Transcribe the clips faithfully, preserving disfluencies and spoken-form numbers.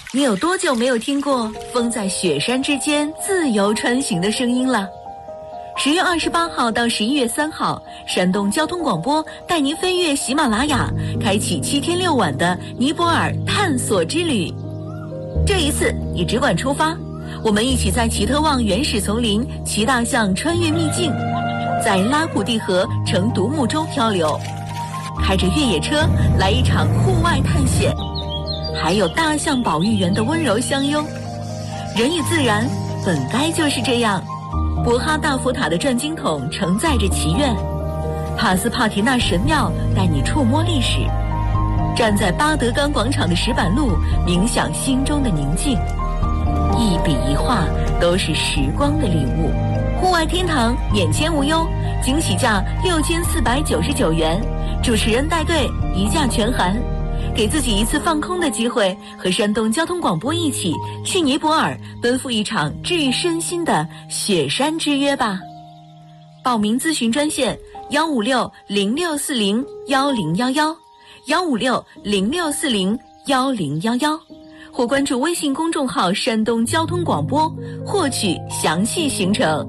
你有多久没有听过风在雪山之间自由穿行的声音了？十月二十八号到十一月三号，山东交通广播带您飞越喜马拉雅，开启七天六晚的尼泊尔探索之旅。这一次你只管出发，我们一起在奇特旺原始丛林骑大象穿越秘境，在拉普蒂河乘独木舟漂流，开着越野车来一场户外探险，还有大象保育员的温柔相拥。人与自然本该就是这样。博哈大佛塔的转经筒承载着祈愿，帕斯帕提纳神庙带你触摸历史，站在巴德冈广场的石板路冥想心中的宁静，一笔一画都是时光的礼物。户外天堂免签无忧，惊喜价六千四百九十九元，主持人带队，一价全含。给自己一次放空的机会，和山东交通广播一起去尼泊尔奔赴一场治愈身心的雪山之约吧。报名咨询专线幺五六零六四零幺零幺幺，幺五六零六四零幺零幺幺，或关注微信公众号山东交通广播，获取详细行程。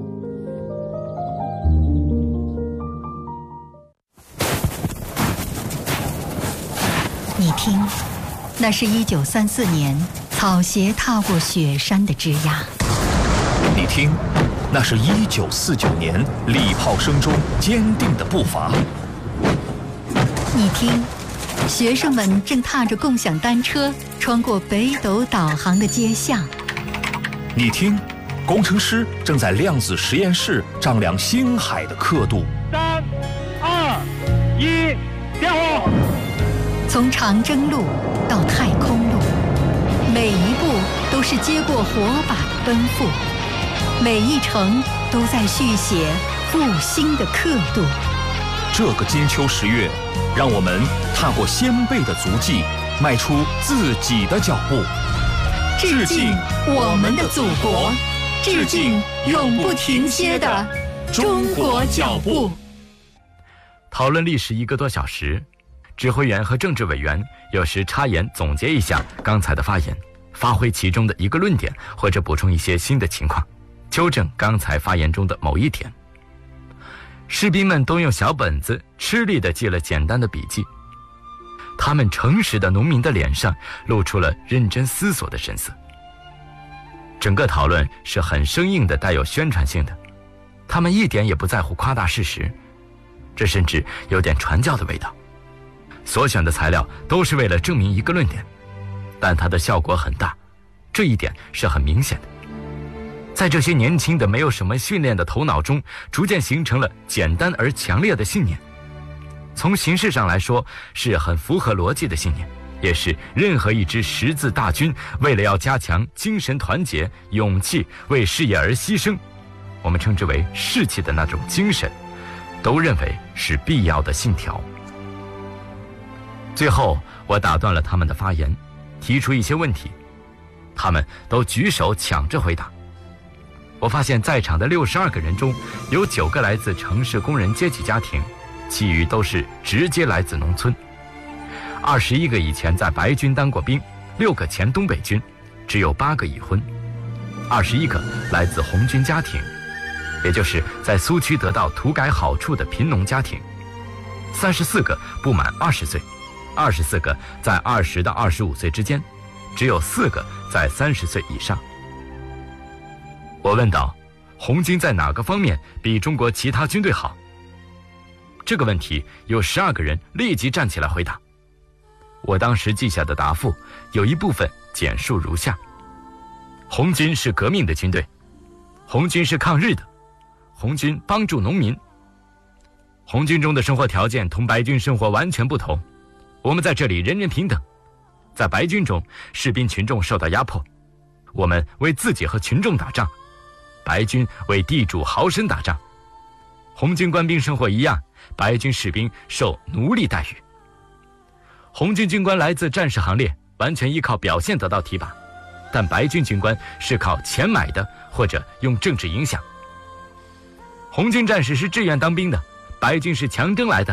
你听，那是一九三四年草鞋踏过雪山的枝桠。 你听，那是一九四九年礼炮声中坚定的步伐。 你听，学生们正踏着共享单车穿过北斗导航的街巷。 你听，工程师正在量子实验室丈量星海的刻度。 三、二、一，点火！ 从长征路到太空路，每一步都是接过火把的奔赴，每一程都在续写复兴的刻度。 这个金秋十月，让我们踏过先辈的足迹，迈出自己的脚步， 致敬我们的祖国，致敬永不停歇的中国脚步。 讨论历时一个多小时，指挥员和政治委员有时插言总结一下刚才的发言，发挥其中的一个论点，或者补充一些新的情况，纠正刚才发言中的某一点。士兵们都用小本子吃力地记了简单的笔记，他们诚实的农民的脸上露出了认真思索的神色。整个讨论是很生硬的，带有宣传性的，他们一点也不在乎夸大事实，这甚至有点传教的味道。所选的材料都是为了证明一个论点，但它的效果很大，这一点是很明显的。在这些年轻的没有什么训练的头脑中，逐渐形成了简单而强烈的信念。从形式上来说，是很符合逻辑的信念，也是任何一支十字大军为了要加强精神团结、勇气、为事业而牺牲，我们称之为士气的那种精神，都认为是必要的信条。最后，我打断了他们的发言，提出一些问题，他们都举手抢着回答。我发现在场的六十二个人中，有九个来自城市工人阶级家庭，其余都是直接来自农村。二十一个以前在白军当过兵，六个前东北军，只有八个已婚。二十一个来自红军家庭，也就是在苏区得到土改好处的贫农家庭。三十四个不满二十岁。二十四个在二十到二十五岁之间，只有四个在三十岁以上。我问道：红军在哪个方面比中国其他军队好？这个问题有十二个人立即站起来回答。我当时记下的答复有一部分简述如下：红军是革命的军队，红军是抗日的，红军帮助农民。红军中的生活条件同白军生活完全不同。我们在这里人人平等，在白军中，士兵群众受到压迫，我们为自己和群众打仗，白军为地主豪绅打仗。红军官兵生活一样，白军士兵受奴隶待遇。红军军官来自战士行列，完全依靠表现得到提拔，但白军军官是靠钱买的，或者用政治影响。红军战士是志愿当兵的，白军是强征来的。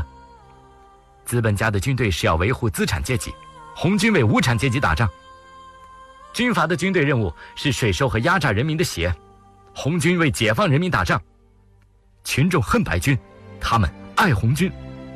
资本家的军队是要维护资产阶级，红军为无产阶级打仗。 军阀的军队任务是税收和压榨人民的血，红军为解放人民打仗。群众恨白军，他们爱红军。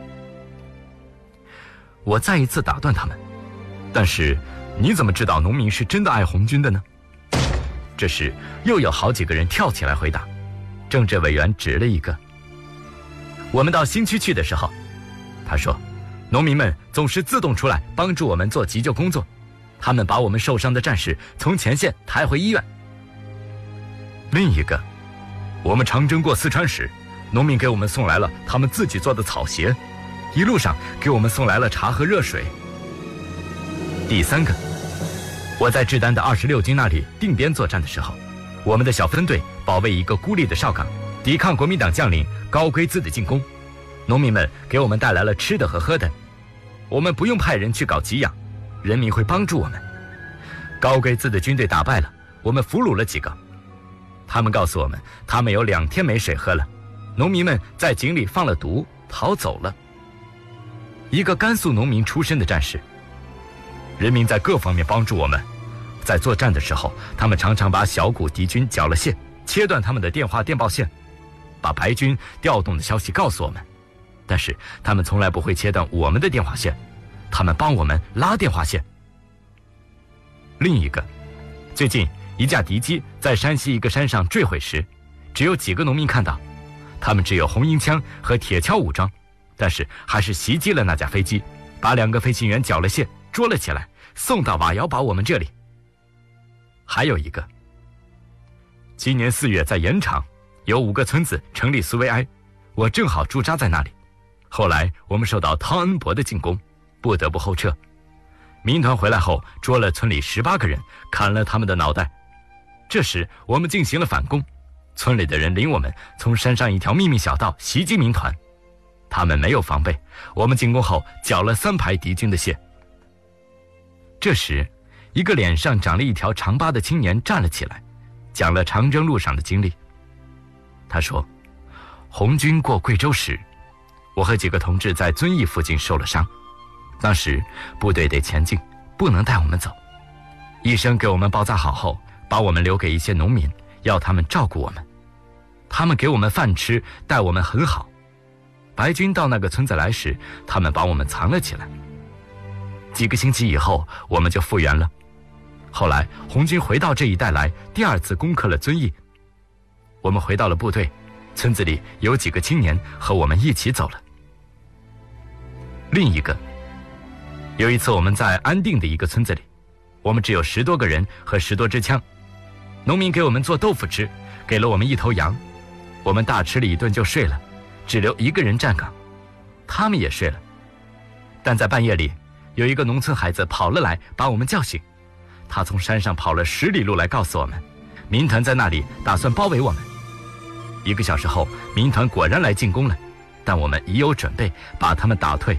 我再一次打断他们，但是你怎么知道农民是真的爱红军的呢？这时又有好几个人跳起来回答。政治委员指了一个，我们到新区去的时候，他说，农民们总是自动出来帮助我们做急救工作，他们把我们受伤的战士从前线抬回医院。另一个，我们长征过四川时，农民给我们送来了他们自己做的草鞋，一路上给我们送来了茶和热水。第三个，我在志丹的二十六军那里定边作战的时候，我们的小分队保卫一个孤立的哨岗，抵抗国民党将领高圭资的进攻。农民们给我们带来了吃的和喝的，我们不用派人去搞给养，人民会帮助我们。高圭资的军队打败了，我们俘虏了几个。他们告诉我们，他们有两天没水喝了，农民们在井里放了毒，逃走了。一个甘肃农民出身的战士，人民在各方面帮助我们。在作战的时候，他们常常把小股敌军缴了械，切断他们的电话电报线，把白军调动的消息告诉我们。但是他们从来不会切断我们的电话线，他们帮我们拉电话线。另一个，最近一架敌机在山西一个山上坠毁时，只有几个农民看到，他们只有红缨枪和铁锹武装，但是还是袭击了那架飞机，把两个飞行员缴了械，捉了起来，送到瓦窑堡我们这里。还有一个，今年四月在盐场有五个村子成立苏维埃，我正好驻扎在那里。后来我们受到汤恩伯的进攻，不得不后撤。民团回来后捉了村里十八个人，砍了他们的脑袋。这时我们进行了反攻，村里的人领我们从山上一条秘密小道袭击民团，他们没有防备，我们进攻后缴了三排敌军的械。这时一个脸上长了一条长疤的青年站了起来，讲了长征路上的经历。他说，红军过贵州时，我和几个同志在遵义附近受了伤，当时部队得前进，不能带我们走，医生给我们包扎好后，把我们留给一些农民，要他们照顾我们。他们给我们饭吃，待我们很好。白军到那个村子来时，他们把我们藏了起来。几个星期以后，我们就复员了。后来红军回到这一带来，第二次攻克了遵义。我们回到了部队，村子里有几个青年和我们一起走了。另一个，有一次我们在安定的一个村子里，我们只有十多个人和十多支枪，农民给我们做豆腐吃，给了我们一头羊，我们大吃了一顿就睡了，只留一个人站岗，他们也睡了。但在半夜里，有一个农村孩子跑了来，把我们叫醒。他从山上跑了十里路来告诉我们，民团在那里打算包围我们。一个小时后，民团果然来进攻了，但我们已有准备，把他们打退。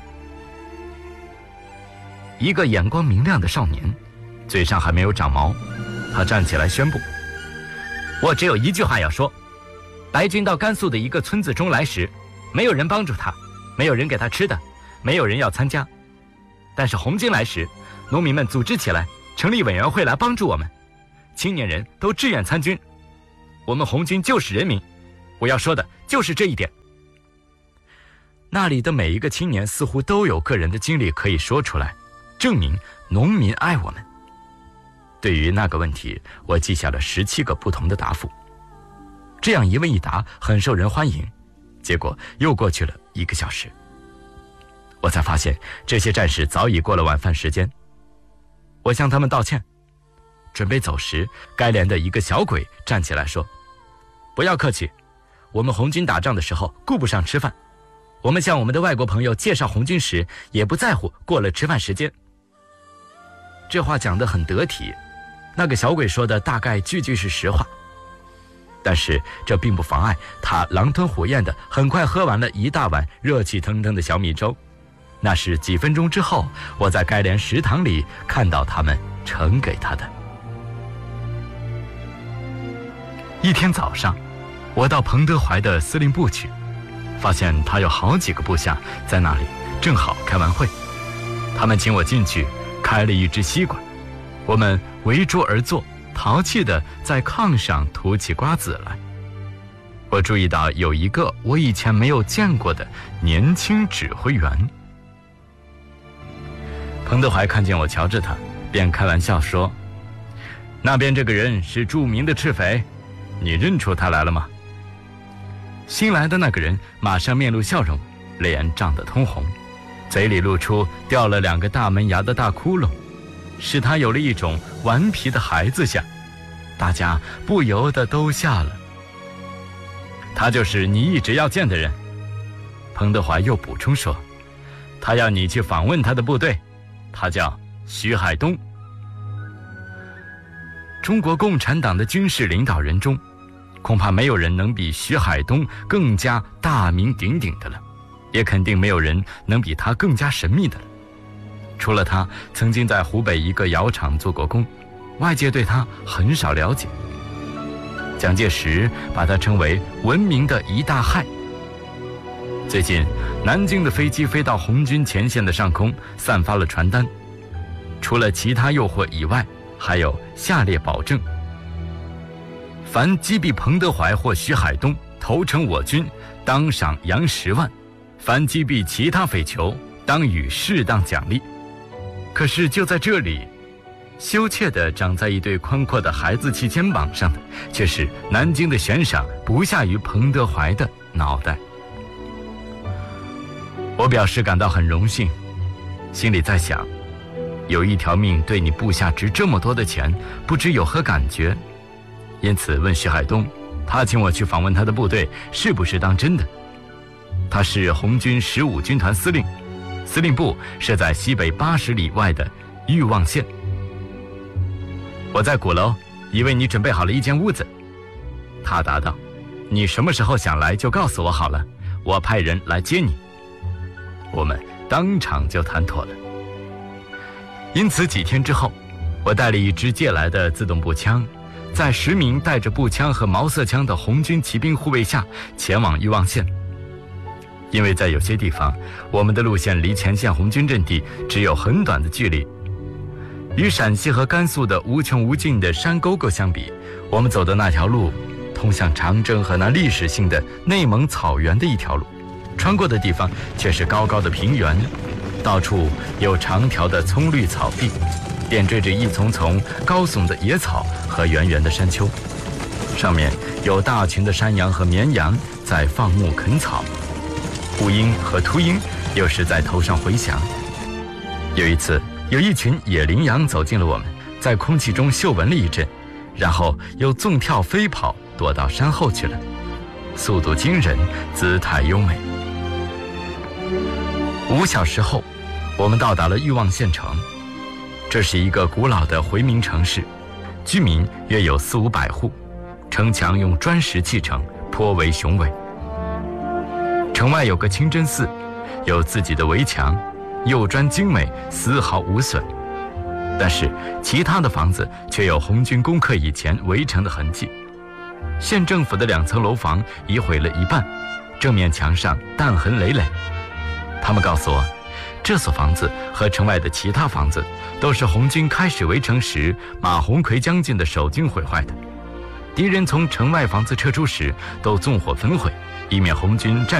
一个眼光明亮的少年，嘴上还没有长毛，他站起来宣布，我只有一句话要说，白军到甘肃的一个村子中来时，没有人帮助他，没有人给他吃的，没有人要参加。但是红军来时，农民们组织起来，成立委员会来帮助我们，青年人都志愿参军。我们红军就是人民，我要说的就是这一点。那里的每一个青年似乎都有个人的经历可以说出来，证明农民爱我们。对于那个问题，我记下了十七个不同的答复。这样一问一答很受人欢迎。结果又过去了一个小时，我才发现这些战士早已过了晚饭时间。我向他们道歉，准备走时，该连的一个小鬼站起来说，不要客气，我们红军打仗的时候顾不上吃饭，我们向我们的外国朋友介绍红军时也不在乎过了吃饭时间。这话讲得很得体，那个小鬼说的大概句句是实话，但是这并不妨碍他狼吞虎咽的很快喝完了一大碗热气腾腾的小米粥。那是几分钟之后，我在该连食堂里看到他们盛给他的。一天早上，我到彭德怀的司令部去，发现他有好几个部下在那里，正好开完会。他们请我进去，开了一支吸管， 我们围桌而坐，淘气地在炕上吐起瓜子来。我注意到有一个我以前没有见过的年轻指挥员。彭德怀看见我瞧着他，便开玩笑说：“那边这个人是著名的赤匪，你认出他来了吗？”新来的那个人马上面露笑容，脸涨得通红，嘴里露出掉了两个大门牙的大窟窿，使他有了一种顽皮的孩子相，大家不由得都笑了。他就是你一直要见的人。彭德怀又补充说，他要你去访问他的部队，他叫徐海东。中国共产党的军事领导人中，恐怕没有人能比徐海东更加大名鼎鼎的了，也肯定没有人能比他更加神秘的了。除了他曾经在湖北一个窑厂做过工，外界对他很少了解。蒋介石把他称为文明的一大害。最近南京的飞机飞到红军前线的上空，散发了传单，除了其他诱惑以外，还有下列保证：凡击毙彭德怀或徐海东，投诚我军，当赏洋十万；凡击毙其他匪囚，当予适当奖励。可是就在这里，羞怯地长在一对宽阔的孩子气肩膀上的，却是南京的悬赏不下于彭德怀的脑袋。我表示感到很荣幸，心里在想，有一条命对你部下值这么多的钱，不知有何感觉。因此问徐海东，他请我去访问他的部队是不是当真的。他是红军十五军团司令，司令部设在西北八十里外的裕望县。我在鼓楼已为你准备好了一间屋子。他答道，你什么时候想来就告诉我好了，我派人来接你。我们当场就谈妥了。因此几天之后，我带了一支借来的自动步枪，在十名带着步枪和毛瑟枪的红军骑兵护卫下前往裕望县。因为在有些地方，我们的路线离前线红军阵地只有很短的距离，与陕西和甘肃的无穷无尽的山沟沟相比，我们走的那条路通向长征和那历史性的内蒙草原的一条路，穿过的地方却是高高的平原，到处有长条的葱绿草地，点缀着一丛丛高耸的野草和圆圆的山丘，上面有大群的山羊和绵羊在放牧啃草，乌鹰和秃鹰有时在头上回翔。有一次，有一群野羚羊走进了我们，在空气中嗅闻了一阵，然后又纵跳飞跑，躲到山后去了，速度惊人，姿态优美。五小时后，我们到达了裕望县城。这是一个古老的回民城市，居民约有四五百户，城墙用砖石砌成，颇为雄伟。城外有个清真寺，有自己的围墙，釉砖精美，丝毫无损。但是其他的房子却有红军攻克以前围城的痕迹。县政府的两层楼房已毁了一半，正面墙上弹痕累累。他们告诉我，这所房子和城外的其他房子都是红军开始围城时马鸿逵将军的守军毁坏的。敌人从城外房子撤出时都纵火焚毁，以免红军占